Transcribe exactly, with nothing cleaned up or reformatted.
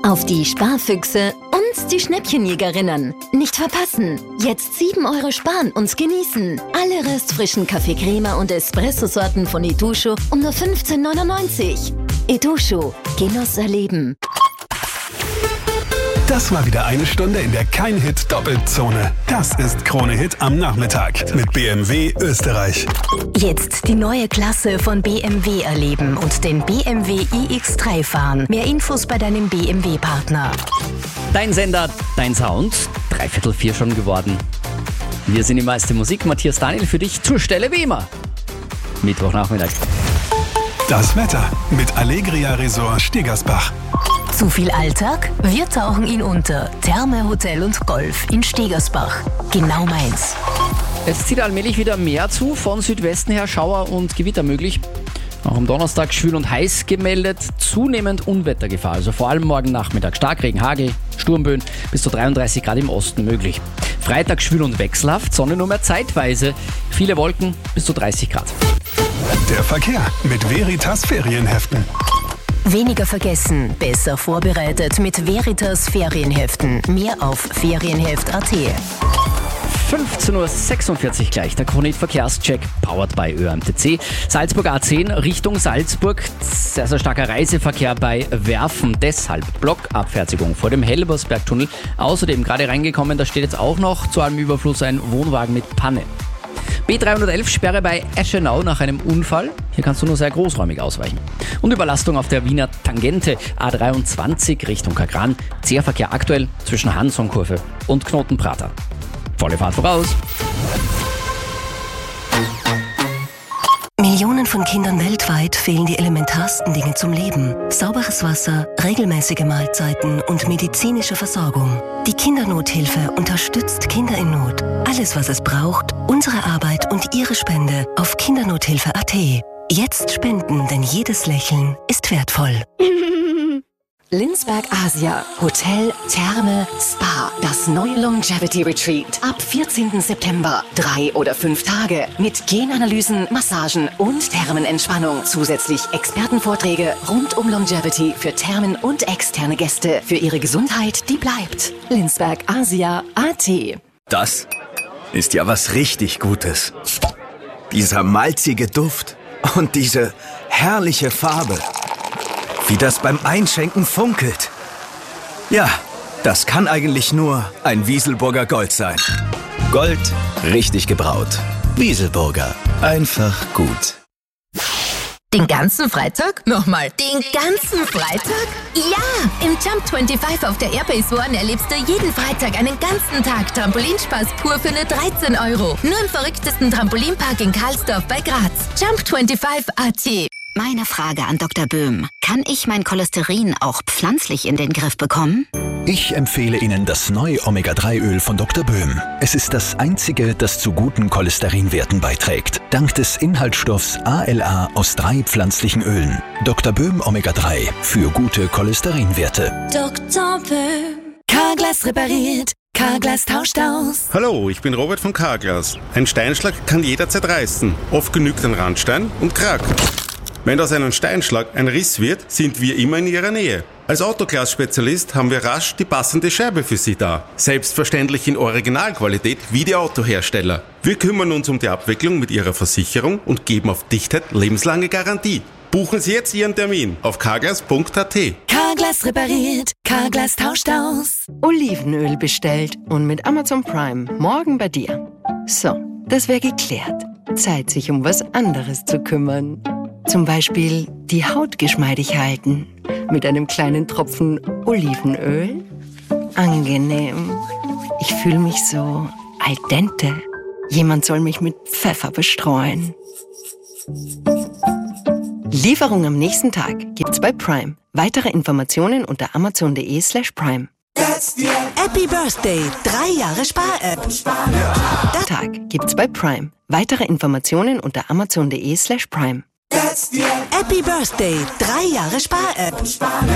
Auf die Sparfüchse und die Schnäppchenjägerinnen. Nicht verpassen. Jetzt sieben Euro sparen und genießen. Alle restfrischen Kaffee Crema und Espresso-Sorten von Itochu um nur fünfzehn neunundneunzig. Itochu. Genuss erleben. Das war wieder eine Stunde in der Kein-Hit-Doppelzone. Das ist Krone Hit am Nachmittag mit B M W Österreich. Jetzt die neue Klasse von B M W erleben und den B M W i X drei fahren. Mehr Infos bei deinem B M W-Partner. Dein Sender, dein Sound. Dreiviertel vier schon geworden. Wir sind die meiste Musik. Matthias Daniel für dich zur Stelle wie immer. Mittwochnachmittag. Das Wetter mit Allegria Resort Stegersbach. Zu viel Alltag? Wir tauchen ihn unter. Therme, Hotel und Golf in Stegersbach. Genau meins. Es zieht allmählich wieder mehr zu. Von Südwesten her Schauer und Gewitter möglich. Auch am Donnerstag schwül und heiß gemeldet. Zunehmend Unwettergefahr. Also vor allem morgen Nachmittag Starkregen, Hagel, Sturmböen. Bis zu dreiunddreißig Grad im Osten möglich. Freitag schwül und wechselhaft. Sonne nur mehr zeitweise. Viele Wolken bis zu dreißig Grad. Der Verkehr mit Veritas Ferienheften. Weniger vergessen, besser vorbereitet mit Veritas Ferienheften. Mehr auf ferienheft punkt at. fünfzehn Uhr sechsundvierzig gleich, der Krone Hit Verkehrscheck, powered by Ö M T C. Salzburg A zehn Richtung Salzburg, sehr, sehr starker Reiseverkehr bei Werfen, deshalb Blockabfertigung vor dem Helbersbergtunnel. Außerdem gerade reingekommen, da steht jetzt auch noch zu allem Überfluss ein Wohnwagen mit Panne. B dreihundertelf Sperre bei Eschenau nach einem Unfall. Hier kannst du nur sehr großräumig ausweichen. Und Überlastung auf der Wiener Tangente A dreiundzwanzig Richtung Kagran. Zäher aktuell zwischen Hansonkurve und Knotenprater. Volle Fahrt voraus. Millionen von Kindern weltweit fehlen die elementarsten Dinge zum Leben. Sauberes Wasser, regelmäßige Mahlzeiten und medizinische Versorgung. Die Kindernothilfe unterstützt Kinder in Not. Alles, was es braucht, unsere Arbeit und Ihre Spende auf kindernothilfe punkt at. Jetzt spenden, denn jedes Lächeln ist wertvoll. Linzberg Asia, Hotel, Therme, Spa, das neue Longevity Retreat. Ab vierzehnten September. Drei oder fünf Tage mit Genanalysen, Massagen und Thermenentspannung. Zusätzlich Expertenvorträge rund um Longevity für Thermen und externe Gäste. Für ihre Gesundheit, die bleibt. Linzberg Asia punkt at. Das ist ja was richtig Gutes. Dieser malzige Duft und diese herrliche Farbe. Wie das beim Einschenken funkelt. Ja, das kann eigentlich nur ein Wieselburger Gold sein. Gold, richtig gebraut. Wieselburger, einfach gut. Den ganzen Freitag? Nochmal, den ganzen Freitag? Ja! Im Jump fünfundzwanzig auf der Airbase One erlebst du jeden Freitag einen ganzen Tag Trampolinspaß pur für nur dreizehn Euro. Nur im verrücktesten Trampolinpark in Karlsdorf bei Graz. Jump fünfundzwanzig punkt at. Meine Frage an Doktor Böhm. Kann ich mein Cholesterin auch pflanzlich in den Griff bekommen? Ich empfehle Ihnen das neue Omega drei Öl von Doktor Böhm. Es ist das einzige, das zu guten Cholesterinwerten beiträgt. Dank des Inhaltsstoffs A L A aus drei pflanzlichen Ölen. Doktor Böhm Omega drei für gute Cholesterinwerte. Doktor Böhm. Carglass repariert. Carglass tauscht aus. Hallo, ich bin Robert von Carglass. Ein Steinschlag kann jederzeit reißen. Oft genügt ein Randstein und krack. Wenn aus einem Steinschlag ein Riss wird, sind wir immer in Ihrer Nähe. Als Autoglas-Spezialist haben wir rasch die passende Scheibe für Sie da. Selbstverständlich in Originalqualität wie die Autohersteller. Wir kümmern uns um die Abwicklung mit Ihrer Versicherung und geben auf Dichtheit lebenslange Garantie. Buchen Sie jetzt Ihren Termin auf carglass punkt at. Carglass repariert. Carglass tauscht aus. Olivenöl bestellt und mit Amazon Prime morgen bei dir. So, das wäre geklärt. Zeit, sich um was anderes zu kümmern. Zum Beispiel die Haut geschmeidig halten mit einem kleinen Tropfen Olivenöl. Angenehm. Ich fühle mich so al dente. Jemand soll mich mit Pfeffer bestreuen. Lieferung am nächsten Tag gibt's bei Prime. Weitere Informationen unter amazon punkt de slash prime. Happy Birthday, drei Jahre Spar-App. Der Tag gibt's bei Prime. Weitere Informationen unter amazon punkt de slash prime. Happy Birthday, drei Jahre Spar-App.